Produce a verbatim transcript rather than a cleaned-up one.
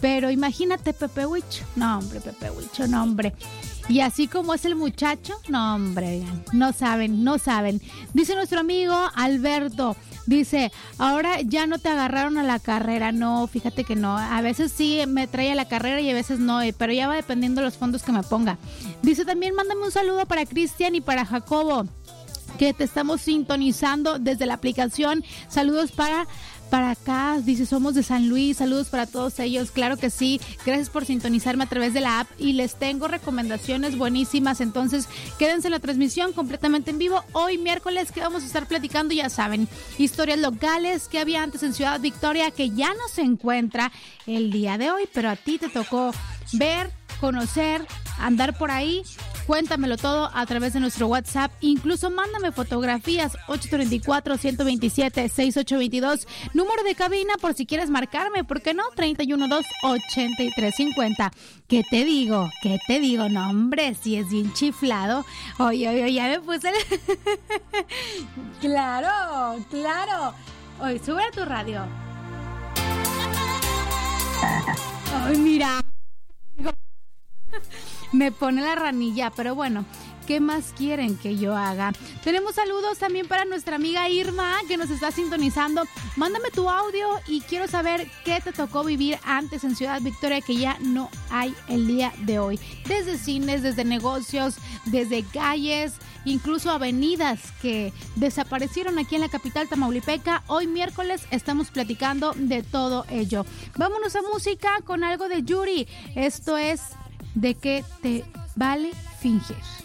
Pero imagínate Pepe Huicho. No, hombre, Pepe Huicho, no, hombre. Y así como es el muchacho, no, hombre, no saben, no saben. Dice nuestro amigo Alberto, dice, ahora ya no te agarraron a la carrera. No, fíjate que no. A veces sí me trae a la carrera y a veces no, pero ya va dependiendo de los fondos que me ponga. Dice también, mándame un saludo para Cristian y para Jacobo, que te estamos sintonizando desde la aplicación. Saludos para... para acá, dice, somos de San Luis, saludos para todos ellos, claro que sí, gracias por sintonizarme a través de la app y les tengo recomendaciones buenísimas, entonces quédense en la transmisión completamente en vivo, hoy miércoles que vamos a estar platicando, ya saben, historias locales que había antes en Ciudad Victoria que ya no se encuentra el día de hoy, pero a ti te tocó ver, conocer, andar por ahí. Cuéntamelo todo a través de nuestro WhatsApp. Incluso mándame fotografías. ocho tres cuatro, uno dos siete, seis ocho dos dos. Número de cabina por si quieres marcarme. ¿Por qué no? treinta y uno, dos, ochenta y tres cincuenta. ¿Qué te digo? ¿Qué te digo? No, hombre, si es bien chiflado. Oye, oye, ya me puse... Claro, claro. Oye, sube a tu radio. Ay, mira... Me pone la ranilla, pero bueno, ¿qué más quieren que yo haga? Tenemos saludos también para nuestra amiga Irma, que nos está sintonizando. Mándame tu audio y quiero saber qué te tocó vivir antes en Ciudad Victoria que ya no hay el día de hoy. Desde cines, desde negocios, desde calles, incluso avenidas que desaparecieron aquí en la capital tamaulipeca. Hoy miércoles estamos platicando de todo ello. Vámonos a música con algo de Yuri. Esto es... ¿De qué te vale fingir?